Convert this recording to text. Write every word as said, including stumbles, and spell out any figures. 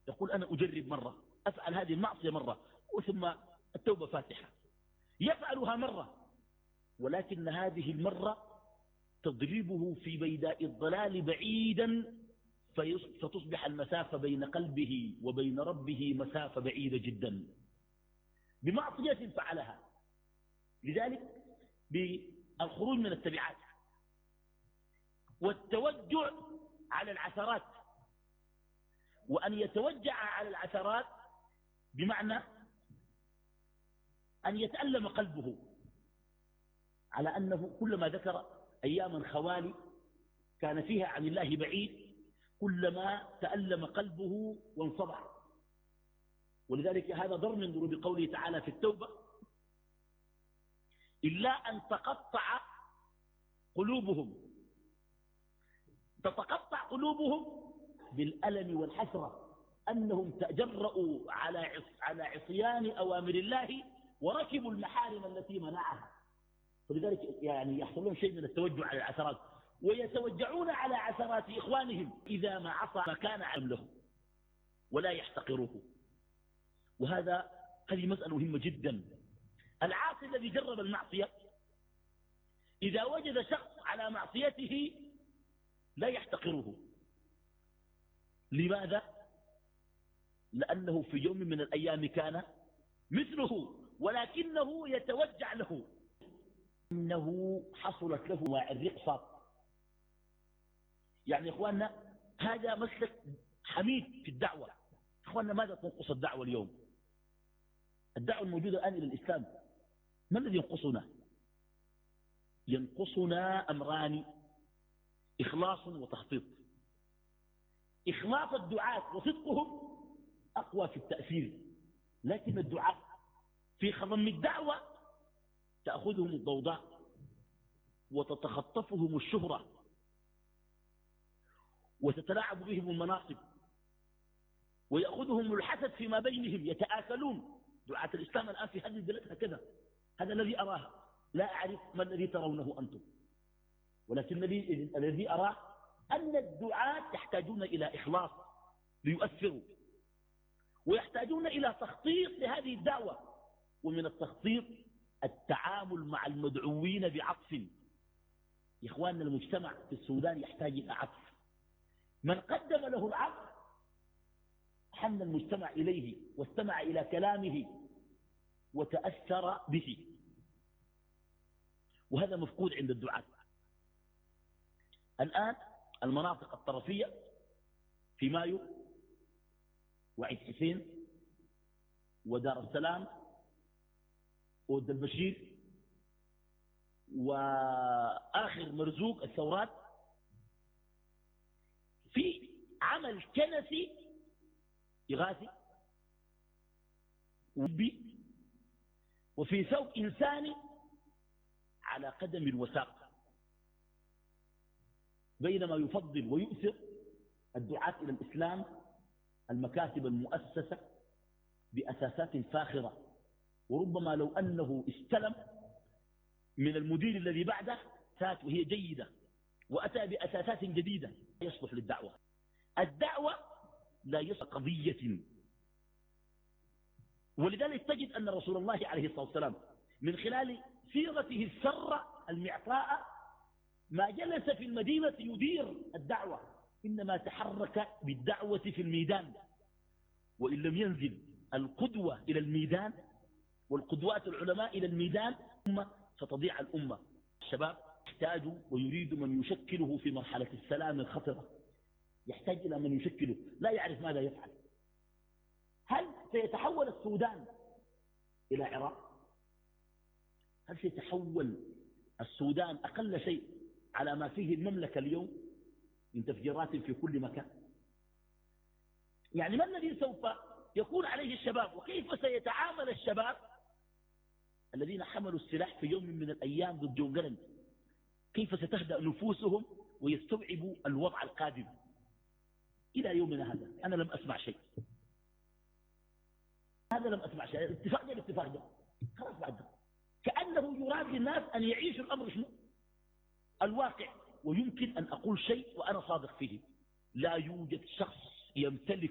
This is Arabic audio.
يقول أنا أجرب مرة، أفعل هذه المعصية مرة وثم التوبة فاتحة، يفعلها مرة، ولكن هذه المرة تضربه في بيداء الضلال بعيدا، فتصبح المسافة بين قلبه وبين ربه مسافة بعيدة جدا بمعصية فعلها. لذلك بالخروج من التبعات والتوجع على العثرات، وأن يتوجع على العثرات بمعنى أن يتألم قلبه على أنه كلما ذكر أياما خوالي كان فيها عن الله بعيد كلما تألم قلبه وانصبع. ولذلك هذا ضرب من ضروب قوله تعالى في التوبة: إلا أن تقطع قلوبهم. تتقطع قلوبهم بالألم والحسرة أنهم تجرؤوا على على عصيان أوامر الله وركبوا المحارم التي منعها. فلذلك يعني يحصل لهم شيء من التوجع على العثرات، ويتوجعون على عثرات إخوانهم إذا ما عصى ما كان عم له ولا يحتقروه. وهذا هذه مسألة مهمة جدا. العاصي الذي جرب المعصية إذا وجد شخص على معصيته لا يحتقره. لماذا؟ لأنه في يوم من الأيام كان مثله، ولكنه يتوجع له إنه حصلت له مع الرقصة. يعني إخواننا هذا مسلك حميد في الدعوة. إخواننا ماذا تنقص الدعوة اليوم؟ الدعوة الموجودة الآن إلى الإسلام ما الذي ينقصنا؟ ينقصنا أمران: إخلاص وتخطيط. إخلاص الدعاة وصدقهم أقوى في التأثير، لكن الدعاة في خضم الدعوة تأخذهم الضوضاء وتتخطفهم الشهرة وتتلاعب بهم المناصب ويأخذهم الحسد فيما بينهم، يتآكلون. دعاة الإسلام الآن في هذه البلاد هكذا، هذا الذي أراه، لا أعرف ما الذي ترونه أنتم، ولكن الذي أراه أن الدعاة يحتاجون إلى إخلاص ليؤثروا، ويحتاجون إلى تخطيط لهذه الدعوة. ومن التخطيط التعامل مع المدعوين بعطف. يا إخواننا المجتمع في السودان يحتاج إلى عطف. من قدم له العطف حن المجتمع إليه واستمع إلى كلامه وتأثر به، وهذا مفقود عند الدعاة. الآن المناطق الطرفية في مايو وعيد حسين ودار السلام ود البشير وآخر مرزوق الثورات في عمل كنسي إغاثي وفي ثوب إنساني على قدم وساق، بينما يفضل ويؤثر الدعاة إلى الإسلام المكاتب المؤسسة بأساسات فاخرة، وربما لو أنه استلم من المدير الذي بعده سات وهي جيدة وأتى بأساسات جديدة يصلح للدعوة. الدعوة لا يصلح قضية. ولذلك تجد أن رسول الله عليه الصلاة والسلام من خلال سيرته السرة المعطاء ما جلس في المدينة يدير الدعوة، إنما تحرك بالدعوة في الميدان. وإن لم ينزل القدوة إلى الميدان والقدوات العلماء إلى الميدان ثم ستضيع الأمة. الشباب يحتاج ويريد من يشكله في مرحلة السلام الخطرة، يحتاج إلى من يشكله، لا يعرف ماذا يفعل. هل سيتحول السودان إلى عراق؟ هل سيتحول السودان أقل شيء على ما فيه المملكة اليوم من تفجيرات في كل مكان؟ يعني ما الذي سوف يكون عليه الشباب، وكيف سيتعامل الشباب الذين حملوا السلاح في يوم من الأيام ضد جون جرن؟ كيف ستهدأ نفوسهم ويستوعبوا الوضع القادم؟ إلى يومنا هذا أنا لم أسمع شيء، هذا لم أسمع شيء. الاتفاق ده الاتفاق ده خلاص بعد ده. كأنه يراد للناس أن يعيشوا الأمر شنو الواقع. ويمكن أن أقول شيء وأنا صادق فيه: لا يوجد شخص يمتلك